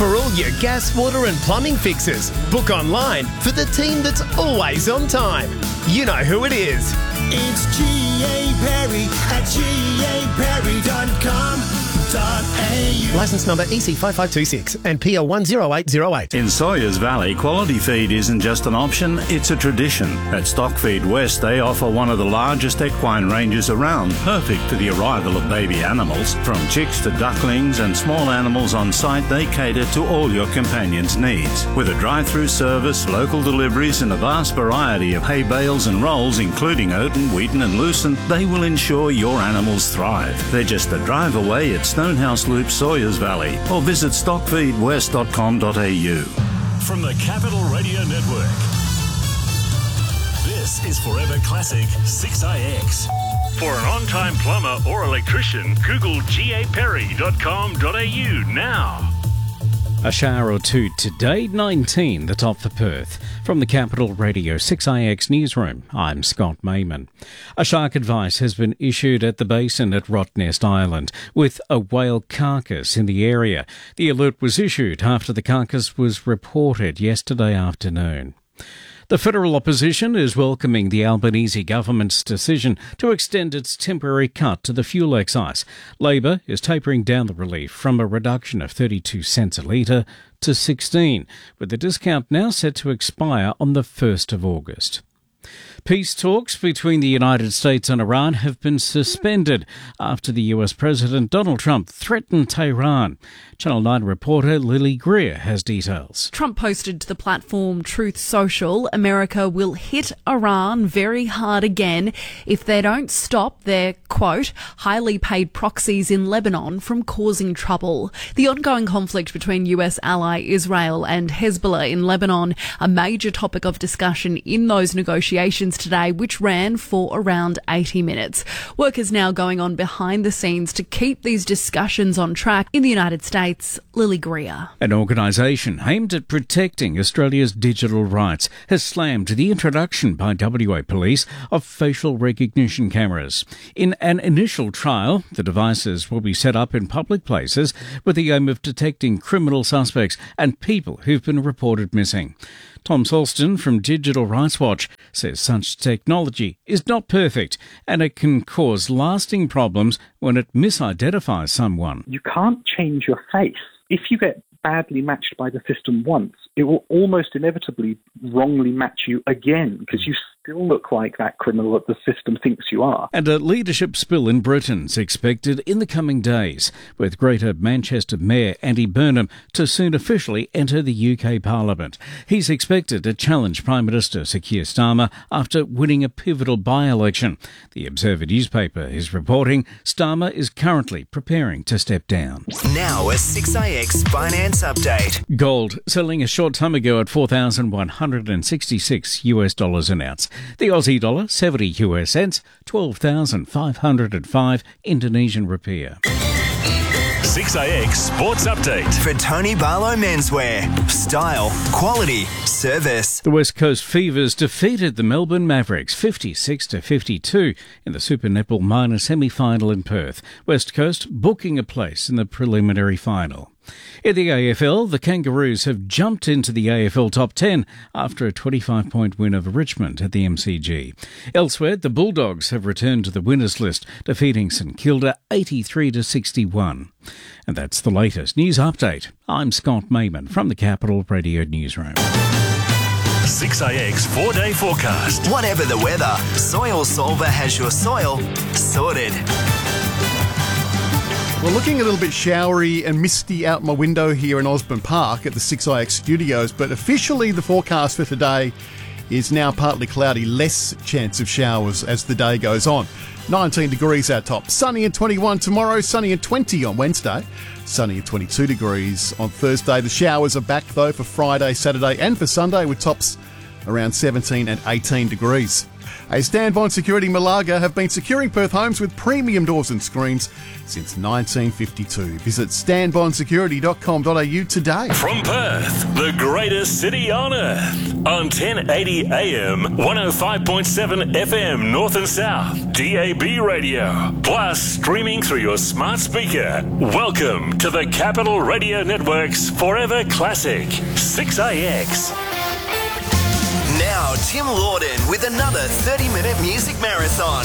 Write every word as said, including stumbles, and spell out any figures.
For all your gas, water and plumbing fixes, book online for the team that's always on time. You know who it is. It's G A Perry at G A Perry dot com dot A U. Licence number E C five five two six and P L one zero eight zero eight. In Sawyers Valley, quality feed isn't just an option, it's a tradition. At Stockfeed West, they offer one of the largest equine ranges around, perfect for the arrival of baby animals. From chicks to ducklings and small animals on site, they cater to all your companions' needs. With a drive-through service, local deliveries and a vast variety of hay bales and rolls, including Oaten, Wheaton and Lucent, they will ensure your animals thrive. They're just a drive away at Stonehouse Loop, Sawyers Valley, or visit stockfeed west dot com dot A U. From the Capital Radio Network, this is Forever Classic six I X. For an on-time plumber or electrician, Google G A Perry dot com dot A U now. A shower or two today, nineteen, the top for Perth. From the Capital Radio six I X newsroom, I'm Scott Mayman. A shark advice has been issued at the basin at Rottnest Island, with a whale carcass in the area. The alert was issued after the carcass was reported yesterday afternoon. The federal opposition is welcoming the Albanese government's decision to extend its temporary cut to the fuel excise. Labor is tapering down the relief from a reduction of thirty-two cents a litre to sixteen, with the discount now set to expire on the first of August. Peace talks between the United States and Iran have been suspended after the U S President Donald Trump threatened Tehran. Channel nine reporter Lily Greer has details. Trump posted to the platform Truth Social, America will hit Iran very hard again if they don't stop their, quote, highly paid proxies in Lebanon from causing trouble. The ongoing conflict between U S ally Israel and Hezbollah in Lebanon, a major topic of discussion in those negotiations today, which ran for around eighty minutes. Work is now going on behind the scenes to keep these discussions on track. In the United States, Lily Greer. An organisation aimed at protecting Australia's digital rights has slammed the introduction by W A Police of facial recognition cameras. In an initial trial, the devices will be set up in public places with the aim of detecting criminal suspects and people who've been reported missing. Tom Salston from Digital Rights Watch says such technology is not perfect and it can cause lasting problems when it misidentifies someone. You can't change your face. If you get badly matched by the system once, it will almost inevitably wrongly match you again because you still look like that criminal that the system thinks you are. And a leadership spill in Britain's expected in the coming days, with Greater Manchester Mayor Andy Burnham to soon officially enter the U K Parliament. He's expected to challenge Prime Minister Sir Keir Starmer after winning a pivotal by-election. The Observer newspaper is reporting Starmer is currently preparing to step down. Now a six I X finance update. Gold selling a short time ago at four thousand one hundred sixty-six US dollars an ounce. The Aussie dollar, seventy US cents, twelve thousand five hundred five Indonesian rupiah. six I X Sports Update. For Tony Barlow Menswear. Style, quality, service. The West Coast Fevers defeated the Melbourne Mavericks fifty-six to fifty-two in the Super Netball Minor semi-final in Perth. West Coast booking a place in the preliminary final. In the A F L, the Kangaroos have jumped into the A F L top ten after a twenty-five point win over Richmond at the M C G. Elsewhere, the Bulldogs have returned to the winners list, defeating St Kilda eighty-three to sixty-one. And that's the latest news update. I'm Scott Mayman from the Capital Radio Newsroom. six I X four-day forecast. Whatever the weather, Soil Solver has your soil sorted. Well, looking a little bit showery and misty out my window here in Osborne Park at the six I X studios, but officially the forecast for today is now partly cloudy, less chance of showers as the day goes on. nineteen degrees our top, sunny and twenty-one tomorrow, sunny and twenty on Wednesday, sunny and twenty-two degrees on Thursday. The showers are back though for Friday, Saturday and for Sunday with tops around seventeen and eighteen degrees. Hey, Stanbond Security Malaga have been securing Perth homes with premium doors and screens since nineteen fifty-two. Visit stanbond security dot com dot a u today. From Perth, the greatest city on earth, on ten eighty A M, one oh five point seven F M North and South, D A B radio, plus streaming through your smart speaker. Welcome to the Capital Radio Network's Forever Classic, six A X. Now, Tim Lawden with another thirty minute music marathon.